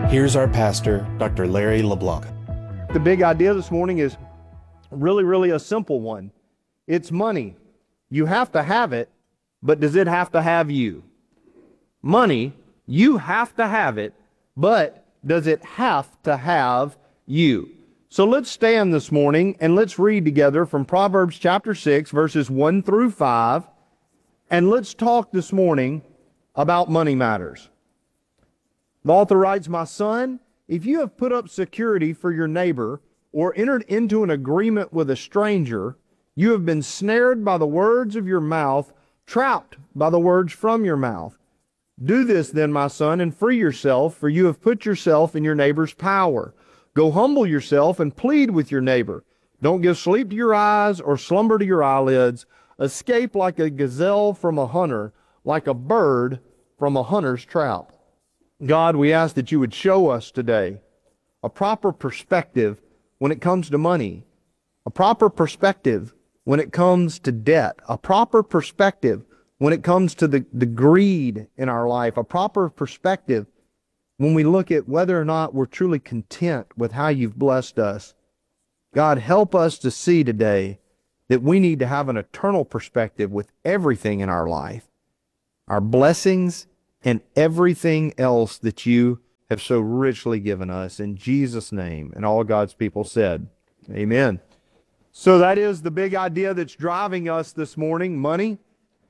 Here's our pastor, Dr. Larry LeBlanc. The big idea this morning is really a simple one. It's money. You have to have it, but does it have to have you? Money, you have to have it, but does it have to have you? So let's stand this morning and let's read together from Proverbs chapter 6, verses 1 through 5, and let's talk this morning about money matters. The author writes, "My son, if you have put up security for your neighbor or entered into an agreement with a stranger, you have been snared by the words of your mouth, trapped by the words from your mouth. Do this then, my son, and free yourself, for you have put yourself in your neighbor's power. Go humble yourself and plead with your neighbor. Don't give sleep to your eyes or slumber to your eyelids. Escape like a gazelle from a hunter, like a bird from a hunter's trap." God, we ask that you would show us today a proper perspective when it comes to money, a proper perspective when it comes to debt, a proper perspective when it comes to the greed in our life, a proper perspective when we look at whether or not we're truly content with how you've blessed us. God, help us to see today that we need to have an eternal perspective with everything in our life, our blessings, and everything else that you have so richly given us. In Jesus' name, and all God's people said, amen. So that is the big idea that's driving us this morning, money.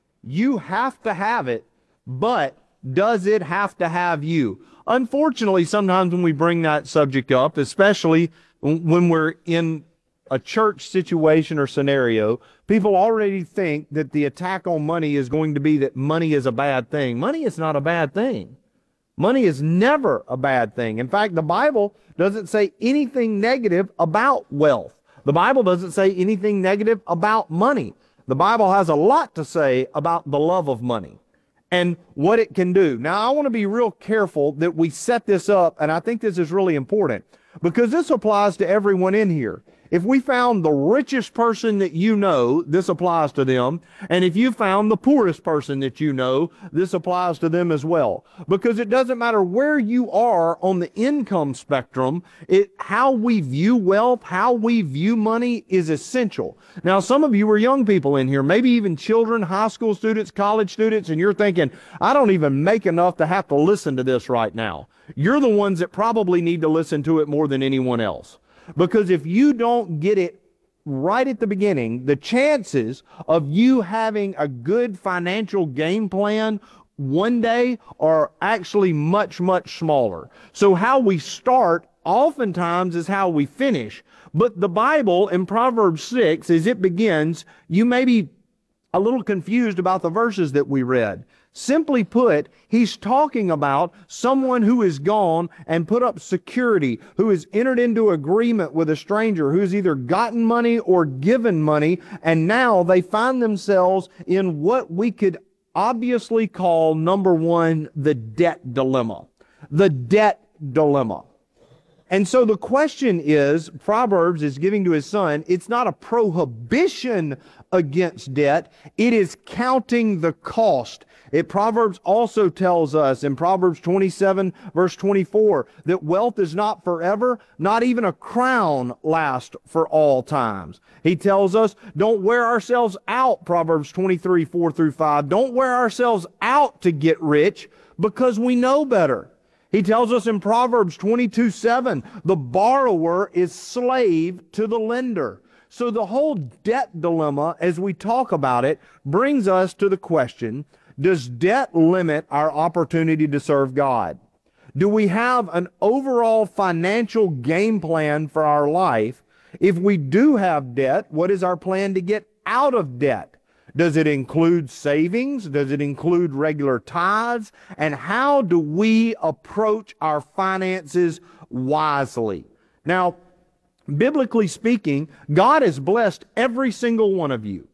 You have to have it, but does it have to have you? Unfortunately, sometimes when we bring that subject up, especially when we're in a church situation or scenario, people already think that the attack on money is going to be that money is a bad thing. Money is not a bad thing. Money is never a bad thing. In fact, the Bible doesn't say anything negative about wealth. The Bible doesn't say anything negative about money. The Bible has a lot to say about the love of money and what it can do. Now, I want to be real careful that we set this up, and I think this is really important because this applies to everyone in here. If we found the richest person that you know, this applies to them. And if you found the poorest person that you know, this applies to them as well. Because it doesn't matter where you are on the income spectrum, how we view wealth, how we view money is essential. Now, some of you are young people in here, maybe even children, high school students, college students, and you're thinking, I don't even make enough to have to listen to this right now. You're the ones that probably need to listen to it more than anyone else. Because if you don't get it right at the beginning, the chances of you having a good financial game plan one day are actually much smaller. So how we start oftentimes is how we finish. But the Bible in Proverbs 6, as it begins, you may be a little confused about the verses that we read. Simply put, he's talking about someone who is gone and put up security, who has entered into agreement with a stranger, who's either gotten money or given money, and now they find themselves in what we could obviously call, number one, the debt dilemma. The debt dilemma. And so the question is, Proverbs is giving to his son, it's not a prohibition against debt, it is counting the cost. Proverbs also tells us in Proverbs 27, verse 24, that wealth is not forever, not even a crown lasts for all times. He tells us, don't wear ourselves out, Proverbs 23, 4 through 5. Don't wear ourselves out to get rich because we know better. He tells us in Proverbs 22, 7, the borrower is slave to the lender. So the whole debt dilemma, as we talk about it, brings us to the question, does debt limit our opportunity to serve God? Do we have an overall financial game plan for our life? If we do have debt, what is our plan to get out of debt? Does it include savings? Does it include regular tithes? And how do we approach our finances wisely? Now, biblically speaking, God has blessed every single one of you.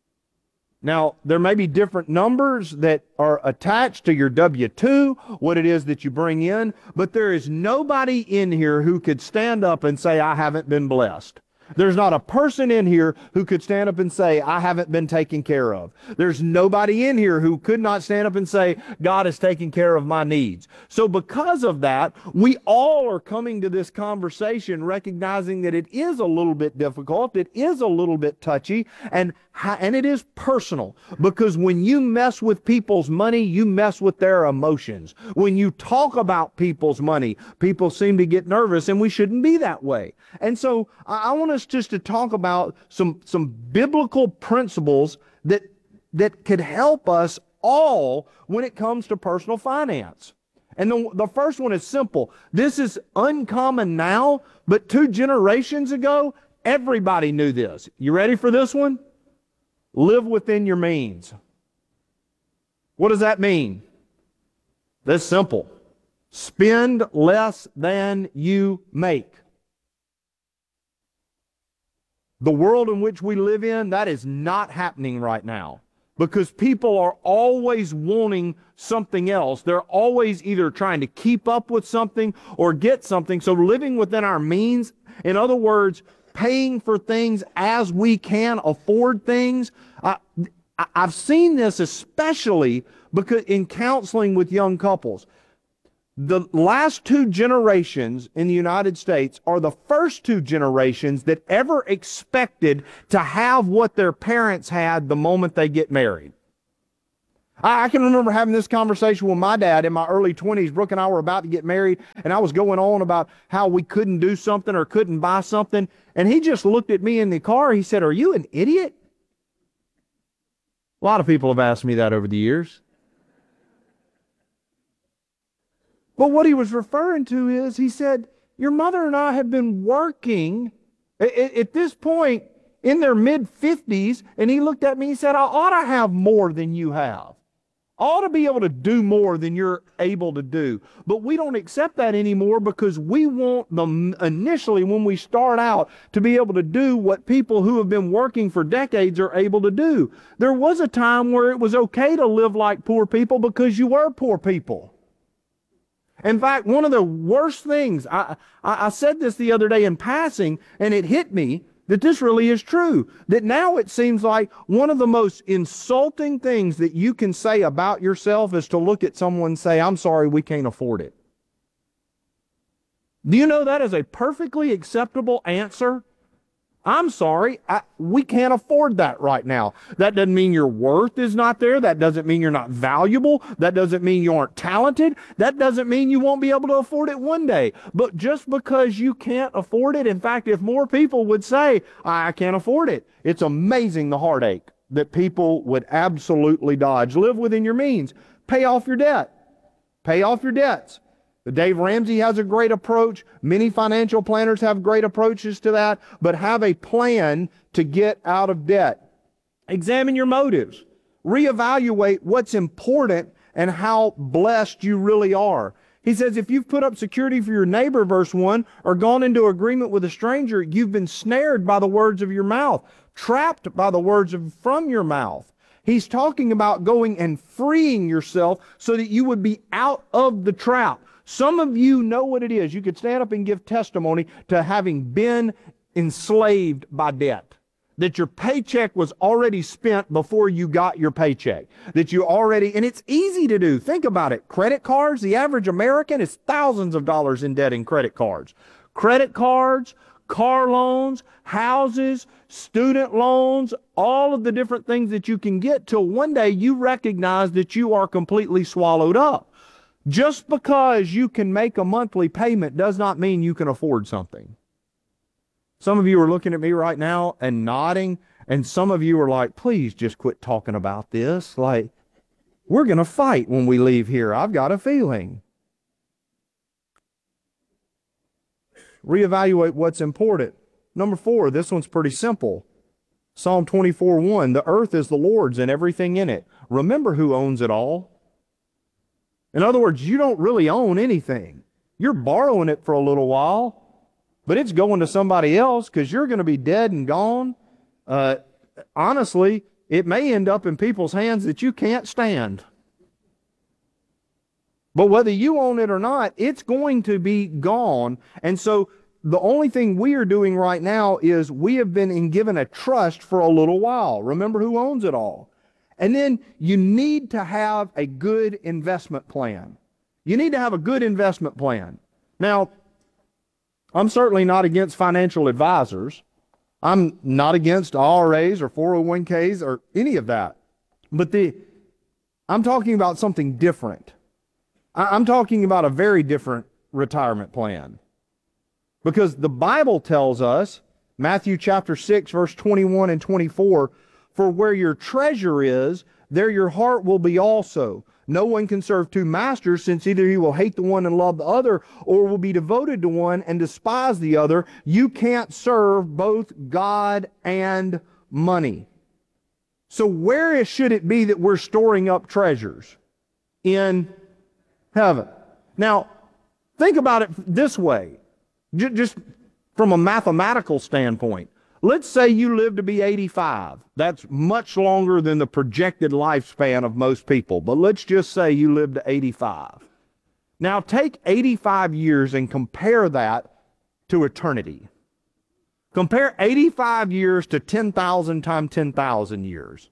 Now, there may be different numbers that are attached to your W-2, what it is that you bring in, but there is nobody in here who could stand up and say, I haven't been blessed. There's not a person in here who could stand up and say, I haven't been taken care of. There's nobody in here who could not stand up and say, God is taking care of my needs. So because of that, we all are coming to this conversation recognizing that it is a little bit difficult, it is a little bit touchy, and it is personal. Because when you mess with people's money, you mess with their emotions. When you talk about people's money, people seem to get nervous, and we shouldn't be that way. And so I want us just to talk about some biblical principles that could help us all when it comes to personal finance. And the first one is simple. This is uncommon now, but 2 generations ago, everybody knew this. You ready for this one? Live within your means. What does that mean? That's simple. Spend less than you make. The world in which we live in, that is not happening right now. Because people are always wanting something else. They're always either trying to keep up with something or get something. So living within our means, in other words, paying for things as we can afford things. I've seen this especially because in counseling with young couples. The last 2 generations in the United States are the first 2 generations that ever expected to have what their parents had the moment they get married. I can remember having this conversation with my dad in my early 20s. Brooke and I were about to get married, and I was going on about how we couldn't do something or couldn't buy something. And he just looked at me in the car. He said, "Are you an idiot?" A lot of people have asked me that over the years. But what he was referring to is, he said, your mother and I have been working at this point in their mid-50s, and he looked at me and he said, I ought to have more than you have. I ought to be able to do more than you're able to do. But we don't accept that anymore because we want them initially when we start out to be able to do what people who have been working for decades are able to do. There was a time where it was okay to live like poor people because you were poor people. In fact, one of the worst things, I said this the other day in passing, and it hit me that this really is true. That now it seems like one of the most insulting things that you can say about yourself is to look at someone and say, I'm sorry, we can't afford it. Do you know that is a perfectly acceptable answer? I'm sorry, we can't afford that right now. That doesn't mean your worth is not there. That doesn't mean you're not valuable. That doesn't mean you aren't talented. That doesn't mean you won't be able to afford it one day. But just because you can't afford it, in fact, if more people would say, I can't afford it, it's amazing the heartache that people would absolutely dodge. Live within your means. Pay off your debt. Pay off your debts. Dave Ramsey has a great approach. Many financial planners have great approaches to that, but have a plan to get out of debt. Examine your motives. Reevaluate what's important and how blessed you really are. He says if you've put up security for your neighbor, verse 1, or gone into agreement with a stranger, you've been snared by the words of your mouth, trapped by the words from your mouth. He's talking about going and freeing yourself so that you would be out of the trap. Some of you know what it is. You could stand up and give testimony to having been enslaved by debt. That your paycheck was already spent before you got your paycheck. That you already, and it's easy to do. Think about it. Credit cards, the average American is thousands of dollars in debt in credit cards. Credit cards, car loans, houses, student loans, all of the different things that you can get till one day you recognize that you are completely swallowed up. Just because you can make a monthly payment does not mean you can afford something. Some of you are looking at me right now and nodding, and some of you are like, please just quit talking about this. Like, we're going to fight when we leave here. I've got a feeling. Reevaluate what's important. Number 4, this one's pretty simple. Psalm 24:1, the earth is the Lord's and everything in it. Remember who owns it all. In other words, you don't really own anything. You're borrowing it for a little while, but it's going to somebody else because you're going to be dead and gone. Honestly, it may end up in people's hands that you can't stand. But whether you own it or not, it's going to be gone. And so the only thing we are doing right now is we have been given a trust for a little while. Remember who owns it all. And then you need to have a good investment plan. You need to have a good investment plan. Now, I'm certainly not against financial advisors. I'm not against IRAs or 401ks or any of that. But I'm talking about something different. I'm talking about a very different retirement plan. Because the Bible tells us, Matthew chapter 6, verse 21 and 24, for where your treasure is, there your heart will be also. No one can serve two masters, since either he will hate the one and love the other, or will be devoted to one and despise the other. You can't serve both God and money. So where should it be that we're storing up treasures? In heaven. Now, think about it this way, just from a mathematical standpoint. Let's say you live to be 85. That's much longer than the projected lifespan of most people, but let's just say you live to 85. Now take 85 years and compare that to eternity. Compare 85 years to 10,000 times 10,000 years.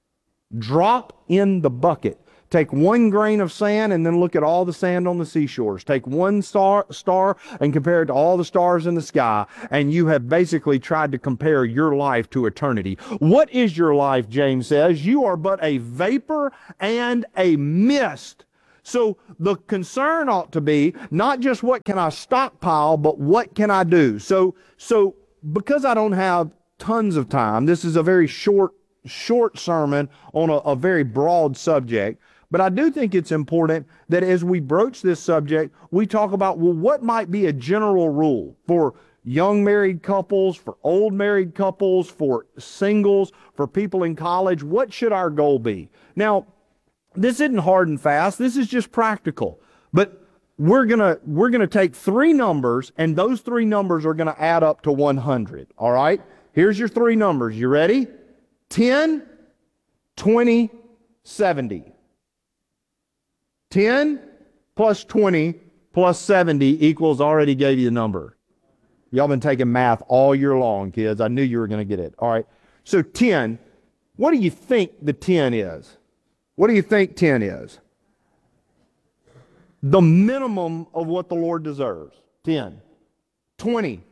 Drop in the bucket. Take one grain of sand and then look at all the sand on the seashores. Take one star and compare it to all the stars in the sky, and you have basically tried to compare your life to eternity. What is your life, James says? You are but a vapor and a mist. So the concern ought to be not just what can I stockpile, but what can I do? So because I don't have tons of time, this is a very short sermon on a very broad subject. But I do think it's important that as we broach this subject, we talk about, well, what might be a general rule for young married couples, for old married couples, for singles, for people in college? What should our goal be? Now, this isn't hard and fast. This is just practical. But we're gonna take three numbers, and those three numbers are gonna add up to 100. All right? Here's your three numbers. You ready? 10, 20, 70. 10 plus 20 plus 70 equals, already gave you the number. Y'all been taking math all year long, kids. I knew you were going to get it. All right. So 10, what do you think the 10 is? What do you think 10 is? The minimum of what the Lord deserves. 10. 20.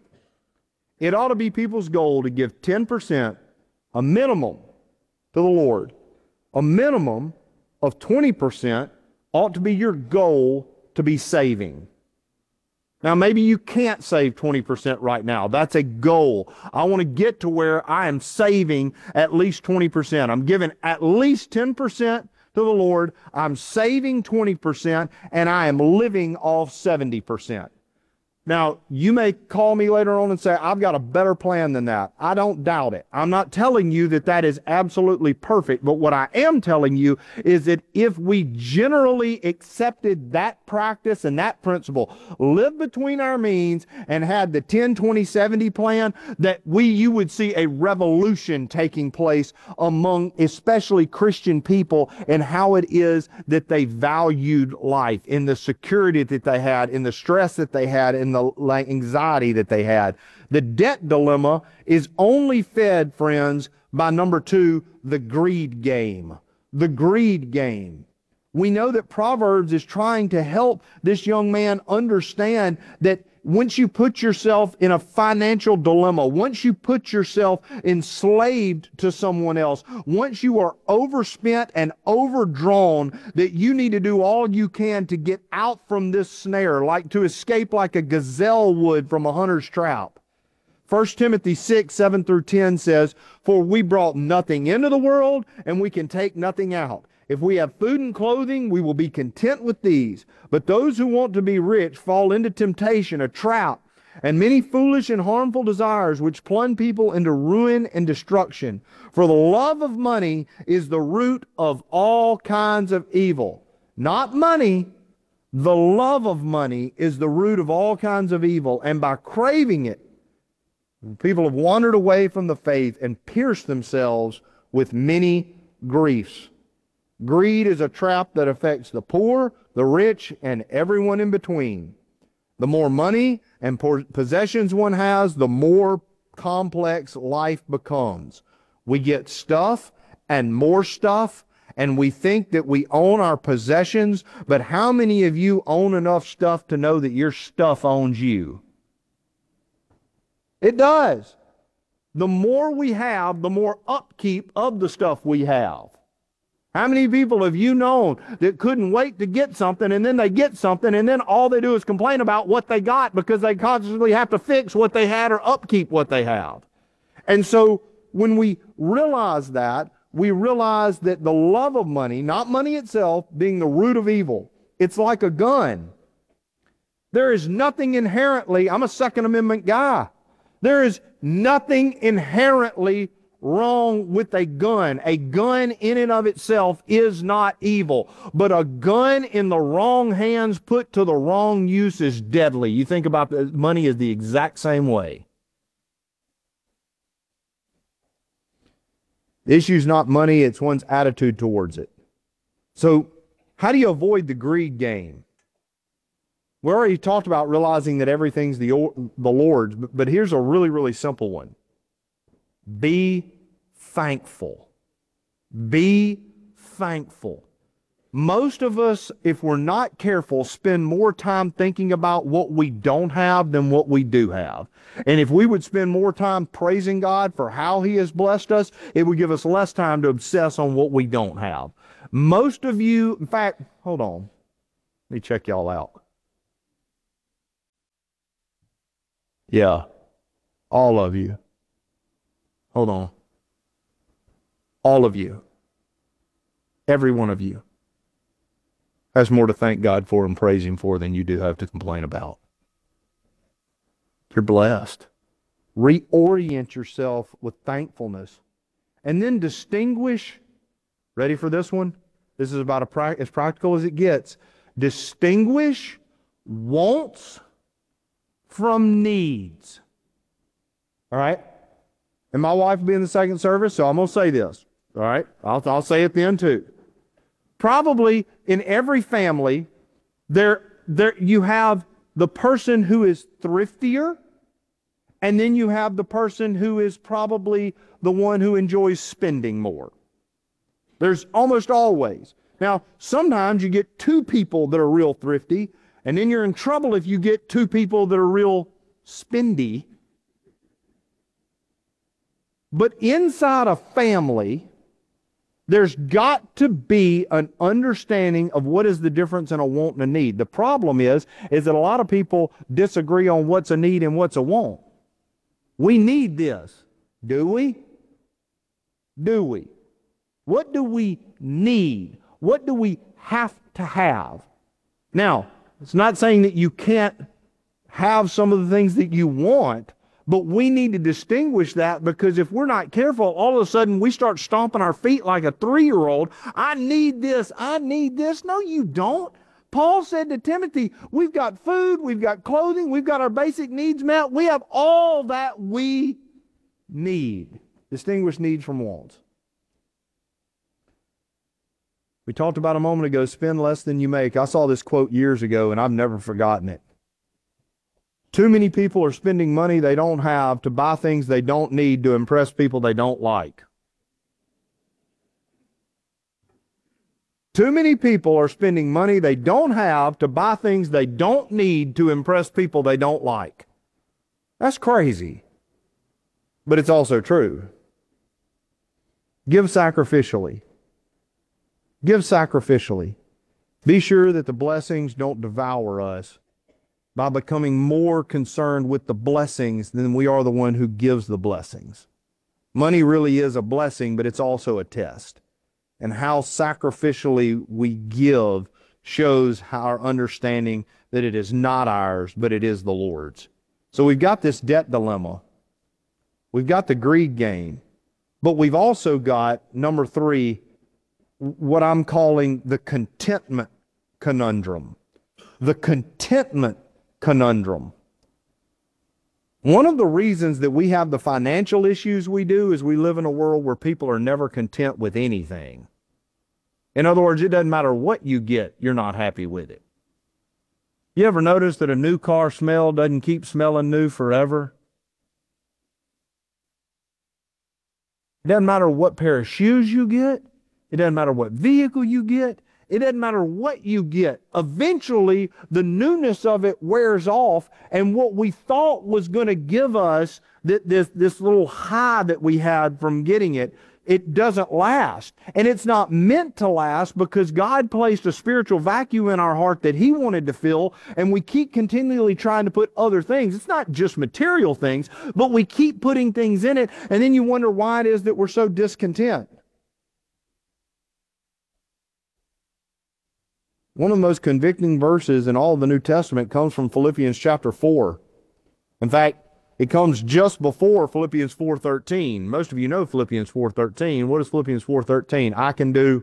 It ought to be people's goal to give 10%, a minimum, to the Lord. A minimum of 20% ought to be your goal to be saving. Now, maybe you can't save 20% right now. That's a goal. I want to get to where I am saving at least 20%. I'm giving at least 10% to the Lord. I'm saving 20%, and I am living off 70%. Now, you may call me later on and say, I've got a better plan than that. I don't doubt it. I'm not telling you that that is absolutely perfect, but what I am telling you is that if we generally accepted that practice and that principle, lived between our means, and had the 10, 20, 70 plan, that you would see a revolution taking place among especially Christian people and how it is that they valued life, in the security that they had, in the stress that they had, in the anxiety that they had. The debt dilemma is only fed, friends, by number two, the greed game. The greed game. We know that Proverbs is trying to help this young man understand that once you put yourself in a financial dilemma, once you put yourself enslaved to someone else, once you are overspent and overdrawn, that you need to do all you can to get out from this snare, like to escape like a gazelle would from a hunter's trap. 1 Timothy 6, 7 through 10 says, for we brought nothing into the world, and we can take nothing out. If we have food and clothing, we will be content with these. But those who want to be rich fall into temptation, a trap, and many foolish and harmful desires which plunge people into ruin and destruction. For the love of money is the root of all kinds of evil. Not money. The love of money is the root of all kinds of evil. And by craving it, people have wandered away from the faith and pierced themselves with many griefs. Greed is a trap that affects the poor, the rich, and everyone in between. The more money and possessions one has, the more complex life becomes. We get stuff and more stuff, and we think that we own our possessions, but how many of you own enough stuff to know that your stuff owns you? It does. The more we have, the more upkeep of the stuff we have. How many people have you known that couldn't wait to get something, and then they get something, and then all they do is complain about what they got because they constantly have to fix what they had or upkeep what they have? And so when we realize that, we realize that the love of money, not money itself, being the root of evil, it's like a gun. There is nothing inherently, I'm a Second Amendment guy, there is nothing inherently wrong with a gun. A gun in and of itself is not evil, but a gun in the wrong hands put to the wrong use is deadly. You think about money is the exact same way. The issue is not money, it's one's attitude towards it. So, how do you avoid the greed game? We already talked about realizing that everything's the Lord's, but here's a really, really simple one. Be thankful. Be thankful. Most of us, if we're not careful, spend more time thinking about what we don't have than what we do have. And if we would spend more time praising God for how He has blessed us, it would give us less time to obsess on what we don't have. Most of you, in fact, hold on. Let me check y'all out. Yeah, all of you. Hold on. All of you. Every one of you has more to thank God for and praise Him for than you do have to complain about. You're blessed. Reorient yourself with thankfulness. And then distinguish, ready for this one? This is about as practical as it gets. Distinguish wants from needs. All right? And my wife will be in the second service, so I'm going to say this. All right? I'll say it then too. Probably in every family, there you have the person who is thriftier, and then you have the person who is probably the one who enjoys spending more. There's almost always. Now, sometimes you get two people that are real thrifty, and then you're in trouble if you get two people that are real spendy. But inside a family, there's got to be an understanding of what is the difference in a want and a need. The problem is that a lot of people disagree on what's a need and what's a want. We need this. Do we? Do we? What do we need? What do we have to have? Now, it's not saying that you can't have some of the things that you want, but we need to distinguish that, because if we're not careful, all of a sudden we start stomping our feet like a 3-year-old. I need this. I need this. No, you don't. Paul said to Timothy, we've got food, we've got clothing, we've got our basic needs met. We have all that we need. Distinguish needs from wants. We talked about a moment ago, spend less than you make. I saw this quote years ago, and I've never forgotten it. Too many people are spending money they don't have to buy things they don't need to impress people they don't like. Too many people are spending money they don't have to buy things they don't need to impress people they don't like. That's crazy. But it's also true. Give sacrificially. Give sacrificially. Be sure that the blessings don't devour us by becoming more concerned with the blessings than we are the one who gives the blessings. Money really is a blessing, but it's also a test. And how sacrificially we give shows our understanding that it is not ours, but it is the Lord's. So we've got this debt dilemma. We've got the greed game. But we've also got, number 3, what I'm calling the contentment conundrum. The contentment conundrum. One of the reasons that we have the financial issues we do is we live in a world where people are never content with anything. In other words, it doesn't matter what you get, you're not happy with it. You ever notice that a new car smell doesn't keep smelling new forever? It doesn't matter what pair of shoes you get. It doesn't matter what vehicle you get. It doesn't matter what you get. Eventually, the newness of it wears off, and what we thought was going to give us this little high that we had from getting it, it doesn't last. And it's not meant to last because God placed a spiritual vacuum in our heart that He wanted to fill, and we keep continually trying to put other things. It's not just material things, but we keep putting things in it, and then you wonder why it is that we're so discontent. One of the most convicting verses in all of the New Testament comes from Philippians chapter 4. In fact, it comes just before Philippians 4:13. Most of you know Philippians 4:13. What is Philippians 4:13? I can do.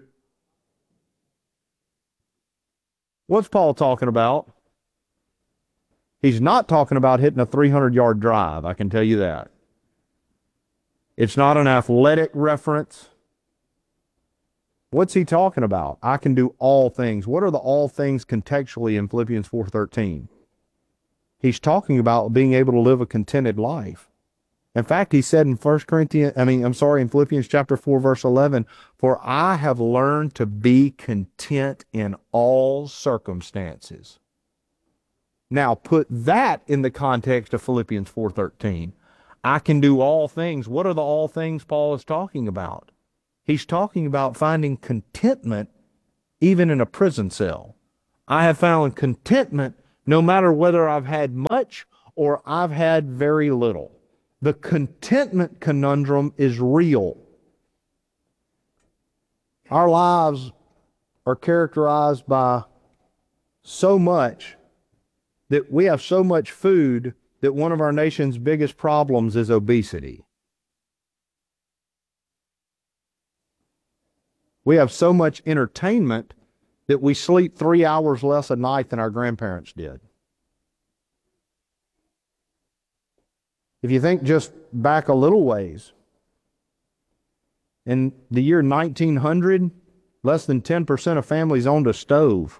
What's Paul talking about? He's not talking about hitting a 300-yard drive, I can tell you that. It's not an athletic reference. What's he talking about? I can do all things. What are the all things contextually in Philippians 4:13? He's talking about being able to live a contented life. In fact, he said in Philippians chapter 4, verse 11, "For I have learned to be content in all circumstances." Now put that in the context of Philippians 4:13. I can do all things. What are the all things Paul is talking about? He's talking about finding contentment even in a prison cell. I have found contentment no matter whether I've had much or I've had very little. The contentment conundrum is real. Our lives are characterized by so much that we have so much food that one of our nation's biggest problems is obesity. We have so much entertainment that we sleep 3 hours less a night than our grandparents did. If you think just back a little ways, in the year 1900, less than 10% of families owned a stove.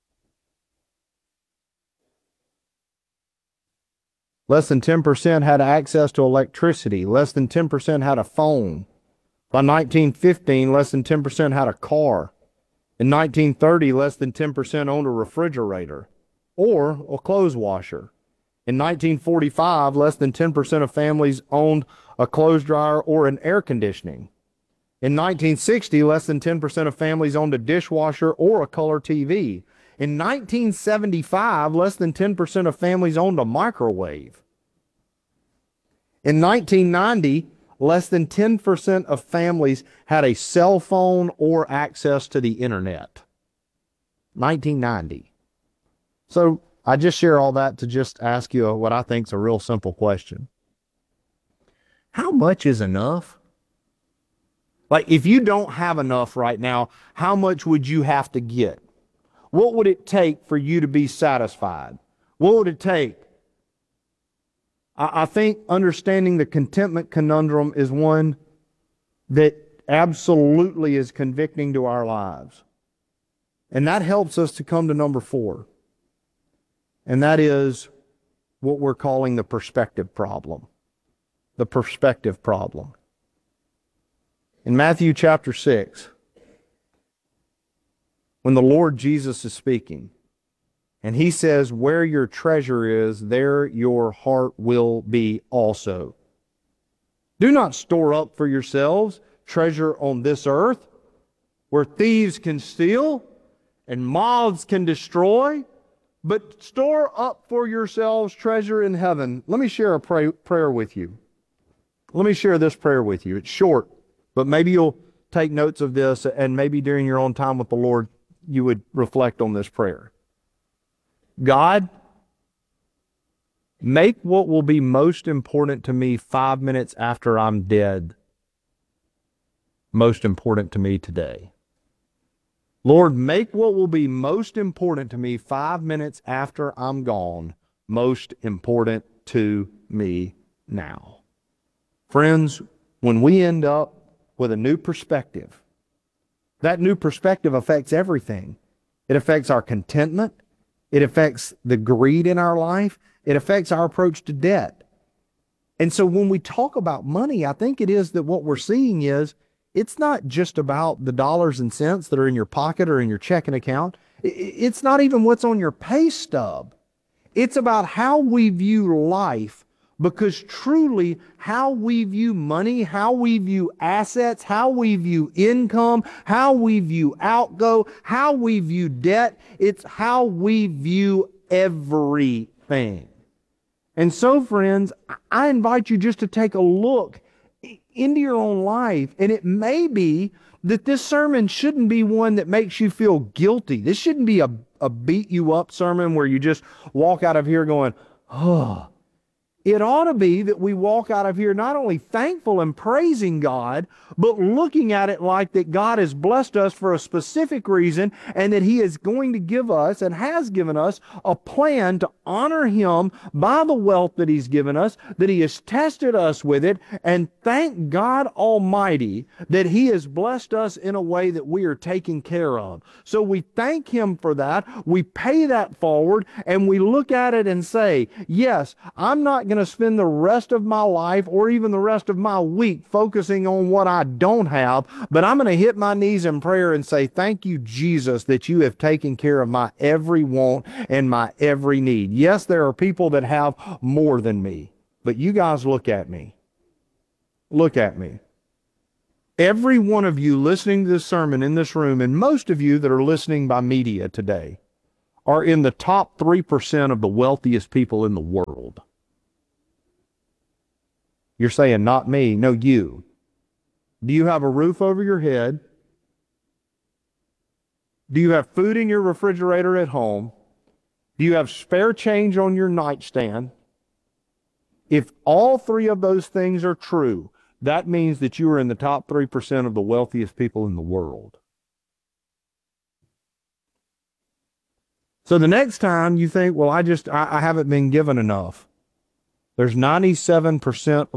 Less than 10% had access to electricity. Less than 10% had a phone. By 1915, less than 10% had a car. In 1930, less than 10% owned a refrigerator or a clothes washer. In 1945, less than 10% of families owned a clothes dryer or an air conditioning. In 1960, less than 10% of families owned a dishwasher or a color TV. In 1975, less than 10% of families owned a microwave. In 1990, less than 10% of families had a cell phone or access to the internet. 1990. So I just share all that to just ask you what I think is a real simple question. How much is enough? Like, if you don't have enough right now, how much would you have to get? What would it take for you to be satisfied? What would it take? I think understanding the contentment conundrum is one that absolutely is convicting to our lives. And that helps us to come to number 4. And that is what we're calling the perspective problem. The perspective problem. In Matthew chapter 6, when the Lord Jesus is speaking, and He says, "Where your treasure is, there your heart will be also. Do not store up for yourselves treasure on this earth, where thieves can steal and moths can destroy, but store up for yourselves treasure in heaven." Let me share a prayer with you. Let me share this prayer with you. It's short, but maybe you'll take notes of this, and maybe during your own time with the Lord, you would reflect on this prayer. God, make what will be most important to me 5 minutes after I'm dead most important to me today. Lord, make what will be most important to me 5 minutes after I'm gone most important to me now. Friends, when we end up with a new perspective, that new perspective affects everything. It affects our contentment. It affects the greed in our life. It affects our approach to debt. And so when we talk about money, I think it is that what we're seeing is it's not just about the dollars and cents that are in your pocket or in your checking account. It's not even what's on your pay stub. It's about how we view life, because truly how we view money, how we view assets, how we view income, how we view outgo, how we view debt, it's how we view everything. And so, friends, I invite you just to take a look into your own life. And it may be that this sermon shouldn't be one that makes you feel guilty. This shouldn't be a beat you up sermon where you just walk out of here going, oh. It ought to be that we walk out of here not only thankful and praising God, but looking at it like that God has blessed us for a specific reason, and that He is going to give us and has given us a plan to honor Him by the wealth that He's given us, that He has tested us with it, and thank God Almighty that He has blessed us in a way that we are taken care of. So we thank Him for that. We pay that forward, and we look at it and say, yes, I'm not going to spend the rest of my life or even the rest of my week focusing on what I don't have, but I'm going to hit my knees in prayer and say, thank you, Jesus, that you have taken care of my every want and my every need. Yes, there are people that have more than me, but you guys look at me. Look at me. Every one of you listening to this sermon in this room, and most of you that are listening by media today, are in the top 3% of the wealthiest people in the world. You're saying, not me. No, you. Do you have a roof over your head? Do you have food in your refrigerator at home? Do you have spare change on your nightstand? If all three of those things are true, that means that you are in the top 3% of the wealthiest people in the world. So the next time you think, well, I haven't been given enough. There's 97% of